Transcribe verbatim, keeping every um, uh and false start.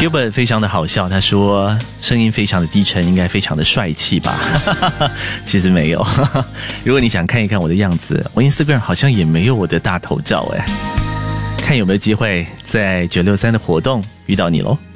Gilbert 非常的好笑，他说声音非常的低沉，应该非常的帅气吧？其实没有。如果你想看一看我的样子，我 Instagram 好像也没有我的大头照哎，看有没有机会在九六三的活动遇到你咯。